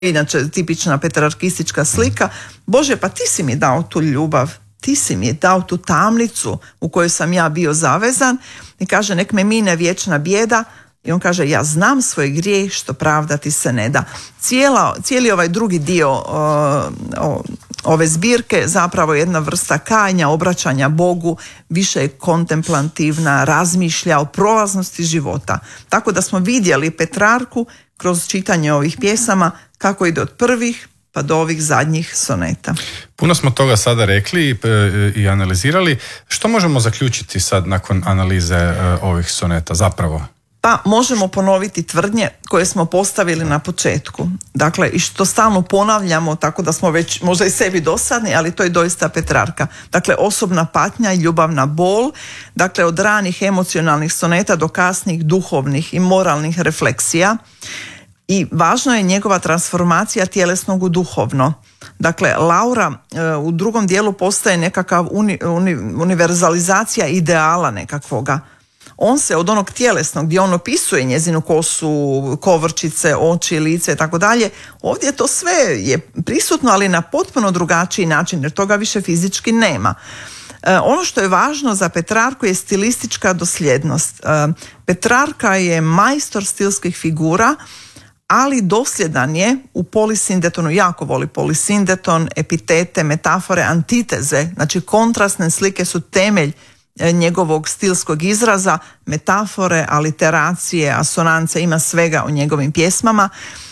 inače tipična petrarkistička slika. Bože, pa ti si mi dao tu ljubav, ti si mi dao tu tamnicu u kojoj sam ja bio zavezan, i kaže nek me mine vječna bijeda, i on kaže ja znam svoj grijeh što pravda ti se ne da. Cijeli ovaj drugi dio ove zbirke zapravo je jedna vrsta kajanja, obraćanja Bogu, više je kontemplativna, razmišlja o prolaznosti života. Tako da smo vidjeli Petrarku kroz čitanje ovih pjesama kako ide od prvih pa do ovih zadnjih soneta. Puno smo toga sada rekli i analizirali. Što možemo zaključiti sad nakon analize ovih soneta zapravo? Pa možemo ponoviti tvrdnje koje smo postavili na početku. Dakle, i što stalno ponavljamo, tako da smo već možda i sebi dosadni, ali to je doista Petrarka. Dakle, osobna patnja i ljubavna bol, dakle, od ranih emocionalnih soneta do kasnih duhovnih i moralnih refleksija. I važno je njegova transformacija tjelesnog u duhovno. Dakle, Laura u drugom dijelu postaje nekakav univerzalizacija ideala nekakvoga. On se od onog tjelesnog gdje on opisuje njezinu kosu, kovrčice, oči, lice i tako dalje, ovdje to sve je prisutno, ali na potpuno drugačiji način, jer toga više fizički nema. Ono što je važno za Petrarku je stilistička dosljednost. Petrarka je majstor stilskih figura, ali dosljedan je u polisindetonu, jako voli polisindeton, epitete, metafore, antiteze, znači kontrastne slike su temelj njegovog stilskog izraza, metafore, aliteracije, asonance, ima svega u njegovim pjesmama.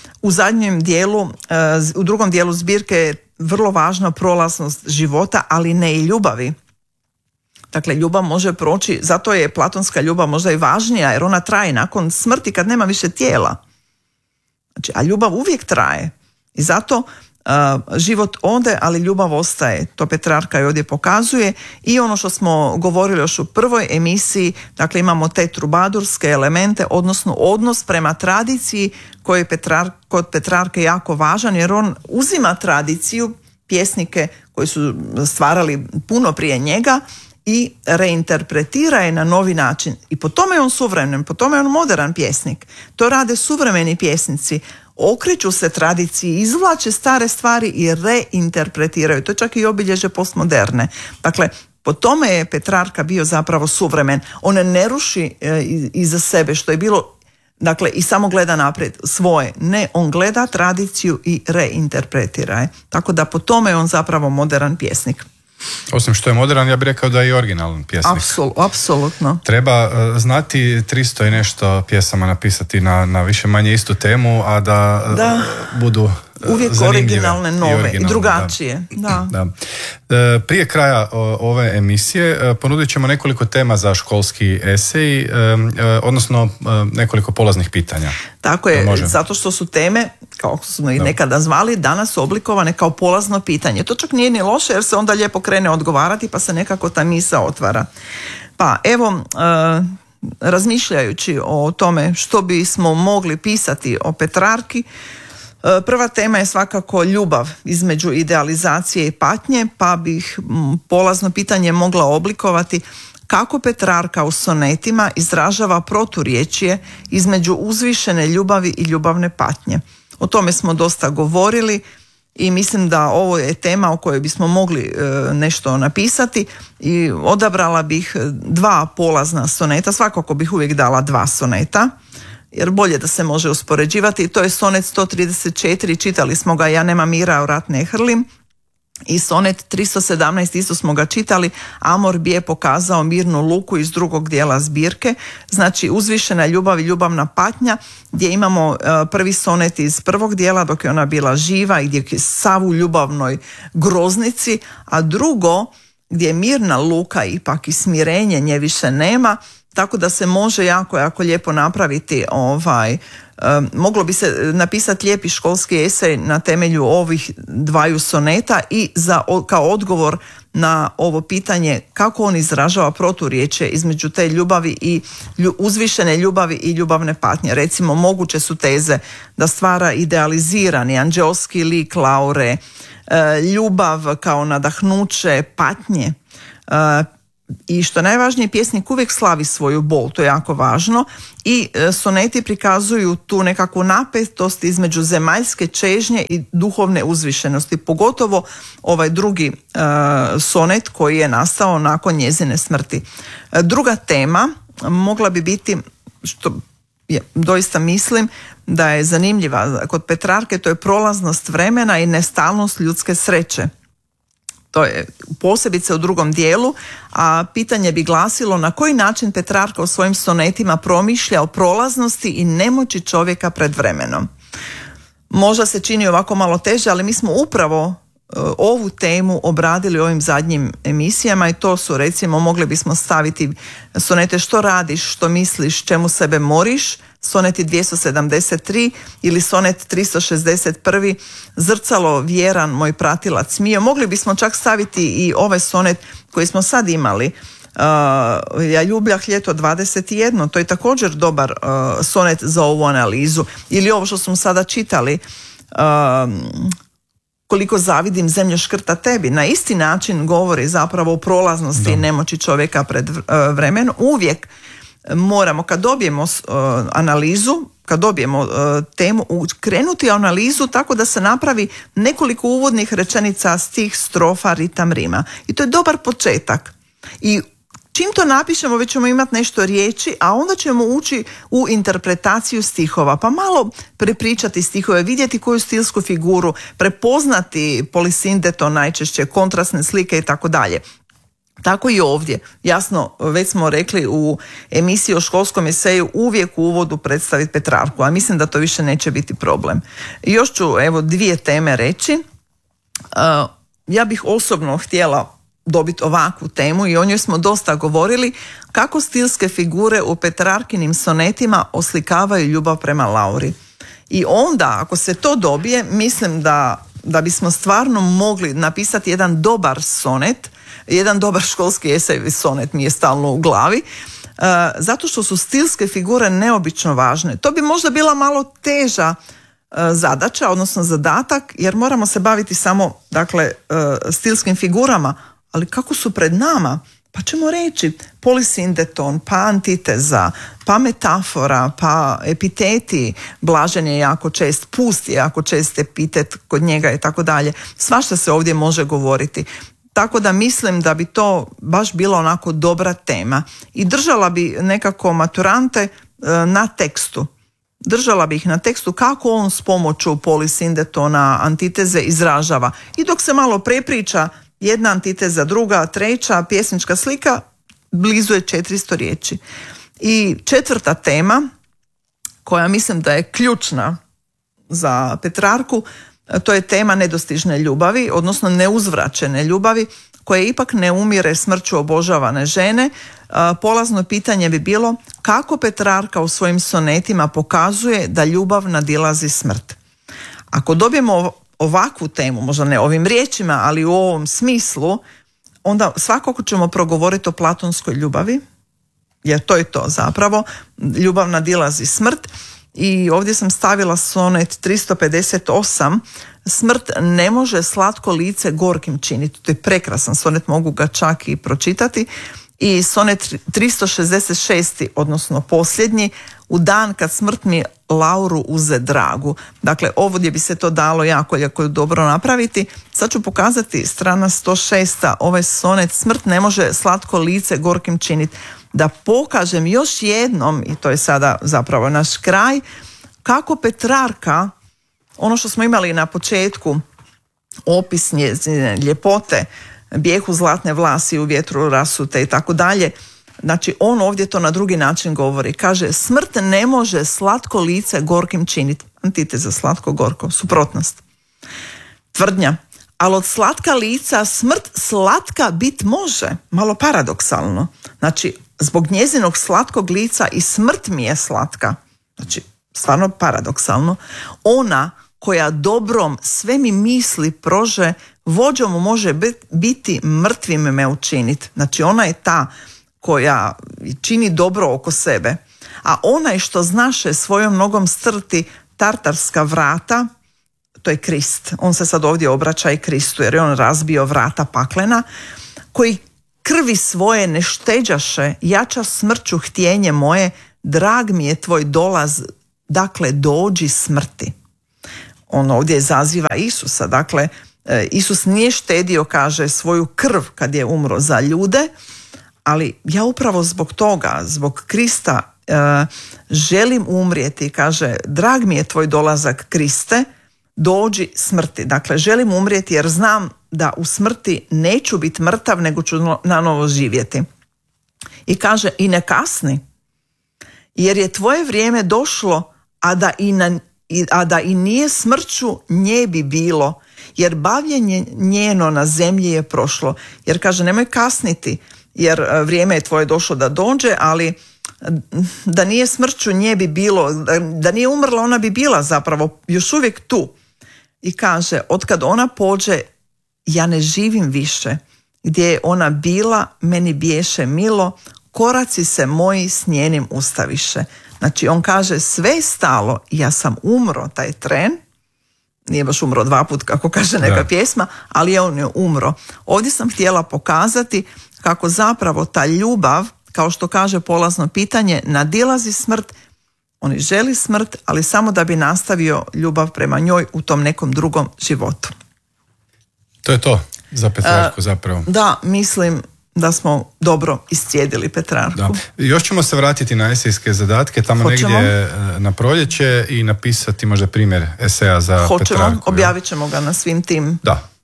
U drugom dijelu zbirke je vrlo važna prolaznost života, ali ne i ljubavi. Dakle, ljubav može proći, zato je platonska ljubav možda i važnija, jer ona traje nakon smrti kad nema više tijela. Znači, a ljubav uvijek traje. I zato život ode, ali ljubav ostaje. To Petrarka i ovdje pokazuje. I ono što smo govorili još u prvoj emisiji, dakle imamo te trubadurske elemente, odnosno odnos prema tradiciji koji je kod Petrarke jako važan, jer on uzima tradiciju, pjesnike koji su stvarali puno prije njega i reinterpretira je na novi način. I po tome je on suvremen, po tome je on moderan pjesnik. To rade suvremeni pjesnici. Okreću se tradiciji, izvlače stare stvari i reinterpretiraju. To je čak i obilježje postmoderne. Dakle, po tome je Petrarka bio zapravo suvremen. On ne ruši iza sebe što je bilo, dakle, i samo gleda naprijed svoje. Ne, on gleda tradiciju i reinterpretira je. Tako da po tome je on zapravo modern pjesnik. Osim što je modern, ja bih rekao da je i originalan pjesnik. Apsolutno. Treba znati 300 i nešto pjesama napisati na više manje istu temu, a da budu uvijek originalne, nove i drugačije. Da. Prije kraja ove emisije ponudit ćemo nekoliko tema za školski esej, odnosno nekoliko polaznih pitanja. Tako je, zato što su teme, kao smo i nekada zvali, danas oblikovane kao polazno pitanje. To čak nije ni loše, jer se onda lijepo krene odgovarati, pa se nekako ta misao otvara. Pa evo, razmišljajući o tome što bismo mogli pisati o Petrarki, prva tema je svakako ljubav između idealizacije i patnje, pa bih polazno pitanje mogla oblikovati kako Petrarka u sonetima izražava proturječje između uzvišene ljubavi i ljubavne patnje. O tome smo dosta govorili i mislim da ovo je tema o kojoj bismo mogli nešto napisati i odabrala bih 2 polazna soneta, svakako bih uvijek dala 2 soneta, jer bolje da se može uspoređivati. To je sonet 134, čitali smo ga, ja nema mira, u rat ne hrlim, i sonet 317 isto smo ga čitali, Amor bije pokazao mirnu luku iz drugog dijela zbirke, znači uzvišena ljubav i ljubavna patnja, gdje imamo prvi sonet iz prvog dijela dok je ona bila živa i gdje je sav u ljubavnoj groznici, a drugo gdje je mirna luka ipak i smirenje nje više nema, tako da se može jako lijepo napraviti moglo bi se napisati lijepi školski esej na temelju ovih 2 soneta i kao odgovor na ovo pitanje kako on izražava proturječje između te ljubavi i uzvišene ljubavi i ljubavne patnje. Recimo, moguće su teze da stvara idealizirani anđeoski lik Laure, ljubav kao nadahnuće patnje, I što najvažnije, pjesnik uvijek slavi svoju bol, to je jako važno, i soneti prikazuju tu nekakvu napetost između zemaljske čežnje i duhovne uzvišenosti, pogotovo ovaj drugi sonet koji je nastao nakon njezine smrti. Druga tema mogla bi biti, što doista mislim da je zanimljiva kod Petrarke, to je prolaznost vremena i nestalnost ljudske sreće. To je posebice u drugom dijelu, a pitanje bi glasilo na koji način Petrarka u svojim sonetima promišlja o prolaznosti i nemoći čovjeka pred vremenom. Možda se čini ovako malo teže, ali mi smo upravo ovu temu obradili u ovim zadnjim emisijama i to su, recimo, mogli bismo staviti sonete Što radiš, što misliš, čemu sebe moriš, soneti 273 ili sonet 361 Zrcalo vjeran moj pratilac mio. Mogli bismo čak staviti i ovaj sonet koji smo sad imali, Ja ljubljah ljeto 21, to je također dobar sonet za ovu analizu. Ili ovo što smo sada čitali, Koliko zavidim zemlju škrta tebi, na isti način govori zapravo o prolaznosti i nemoći čovjeka pred vremenom. Uvijek moramo, kad dobijemo analizu, kad dobijemo temu, krenuti analizu tako da se napravi nekoliko uvodnih rečenica, stih, strofa, ritam, rima. I to je dobar početak. I čim to napišemo, već ćemo imati nešto riječi, a onda ćemo ući u interpretaciju stihova, pa malo prepričati stihove, vidjeti koju stilsku figuru, prepoznati polisindeton, najčešće kontrastne slike i tako dalje. Tako i ovdje. Jasno, već smo rekli u emisiji o školskom eseju uvijek u uvodu predstaviti Petrarku, a mislim da to više neće biti problem. Još ću, evo, 2 teme reći. Ja bih osobno htjela dobiti ovakvu temu i o njoj smo dosta govorili, kako stilske figure u Petrarkinim sonetima oslikavaju ljubav prema Lauri. I onda, ako se to dobije, mislim da bismo stvarno mogli napisati jedan dobar sonet, jedan dobar školski esej, sonet mi je stalno u glavi, zato što su stilske figure neobično važne. To bi možda bila malo teža zadaća, odnosno zadatak, jer moramo se baviti samo, dakle, stilskim figurama, ali kako su pred nama, pa ćemo reći polisindeton, pa antiteza, pa metafora, pa epiteti. Blažen je jako čest, pust je jako čest epitet kod njega i tako dalje. Svašta se ovdje može govoriti. Tako da mislim da bi to baš bila onako dobra tema. I držala bi nekako maturante na tekstu. Držala bi ih na tekstu kako on s pomoću polisindetona, antiteze izražava. I dok se malo prepriča, jedna antiteza, druga, treća, pjesnička slika, blizu je 400 riječi. I 4. tema, koja mislim da je ključna za Petrarku, to je tema nedostižne ljubavi, odnosno neuzvraćene ljubavi, koje ipak ne umire smrću obožavane žene. Polazno pitanje bi bilo kako Petrarka u svojim sonetima pokazuje da ljubav nadilazi smrt. Ako dobijemo ovakvu temu, možda ne ovim riječima, ali u ovom smislu, onda svakako ćemo progovoriti o platonskoj ljubavi, jer to je to zapravo, ljubav nadilazi smrt. I ovdje sam stavila sonet 358, smrt ne može slatko lice gorkim činiti. To je prekrasan sonet, mogu ga čak i pročitati. I sonet 366, odnosno posljednji, u dan kad smrt mi Lauru uze dragu. Dakle, ovdje bi se to dalo jako dobro napraviti. Sad ću pokazati strana 106, ovaj sonet, smrt ne može slatko lice gorkim činiti. Da pokažem još jednom, i to je sada zapravo naš kraj, kako Petrarka, ono što smo imali na početku, opis njezine ljepote, bijehu zlatne vlasi u vjetru rasute i tako dalje, znači on ovdje to na drugi način govori. Kaže, smrt ne može slatko lice gorkim činiti. Antiteza, slatko gorko, suprotnost. Tvrdnja, ali od slatka lica smrt slatka bit može. Malo paradoksalno. Znači, zbog njezinog slatkog lica i smrt mi je slatka. Znači, stvarno paradoksalno. Ona koja dobrom sve mi misli prože, vođom može biti mrtvim me učiniti. Znači, ona je ta koja čini dobro oko sebe. A onaj što znaše svojom nogom strti tartarska vrata, to je Krist. On se sad ovdje obraća i Kristu, jer je on razbio vrata paklena, koji krvi svoje ne šteđaše, jača smrću htjenje moje, drag mi je tvoj dolaz, dakle dođi smrti. On ovdje zaziva Isusa, dakle Isus nije štedio, kaže, svoju krv kad je umro za ljude, ali ja upravo zbog toga, zbog Krista želim umrijeti, kaže, drag mi je tvoj dolazak Kriste, dođi smrti. Dakle, želim umrijeti jer znam da u smrti neću biti mrtav, nego ću nanovo živjeti. I kaže, i ne kasni, jer je tvoje vrijeme došlo, a da i nije smrću nje bi bilo, jer bavljenje njeno na zemlji je prošlo. Jer kaže, nemoj kasniti, jer vrijeme je tvoje došlo da dođe, ali da nije smrću nje bi bilo, da nije umrla, ona bi bila zapravo još uvijek tu. I kaže, otkad ona pođe, ja ne živim više. Gdje je ona bila, meni biješe milo, koraci se moji s njenim ustaviše. Znači, on kaže, sve je stalo, ja sam umro taj tren, nije baš umro 2 puta, kako kaže neka pjesma, ali je on je umro. Ovdje sam htjela pokazati kako zapravo ta ljubav, kao što kaže polazno pitanje, nadilazi smrt. On želi smrt, ali samo da bi nastavio ljubav prema njoj u tom nekom drugom životu. To je to za Petrarku zapravo. Da, mislim da smo dobro iscijedili Petrarku. Da. Još ćemo se vratiti na esejske zadatke, tamo negdje na proljeće i napisati možda primjer eseja za Petrarku. Objavit ćemo ga na svim tim,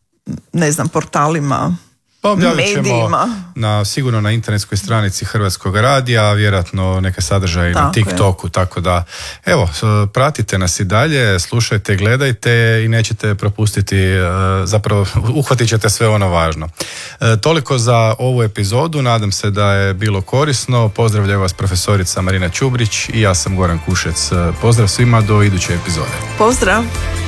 portalima, medijima. Sigurno na internetskoj stranici Hrvatskog radija, vjerojatno neke sadržaje na TikToku, tako da evo, pratite nas i dalje, slušajte, gledajte i nećete propustiti, zapravo uhvatit ćete sve ono važno. Toliko za ovu epizodu, nadam se da je bilo korisno. Pozdravljaju vas profesorica Marina Čubrić i ja sam Goran Kušec. Pozdrav svima, do iduće epizode. Pozdrav!